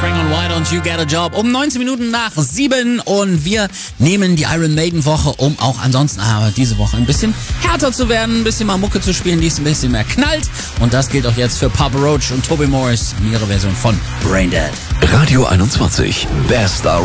Offspring und Why Don't You Get a Job um 19 Minuten nach 7 und wir nehmen die Iron Maiden Woche, um auch ansonsten diese Woche ein bisschen härter zu werden, ein bisschen mal Mucke zu spielen, die es ein bisschen mehr knallt und das gilt auch jetzt für Papa Roach und Toby Morris in ihrer Version von Brain Dead. Radio 21, Best